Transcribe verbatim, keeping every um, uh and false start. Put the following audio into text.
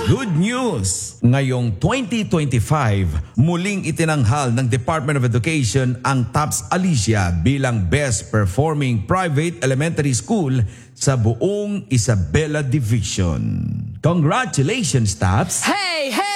Good news! Ngayong twenty twenty-five, muling itinanghal ng Department of Education ang TOPS Alicia bilang Best Performing Private Elementary School sa buong Isabela Division. Congratulations, TOPS! Hey, hey!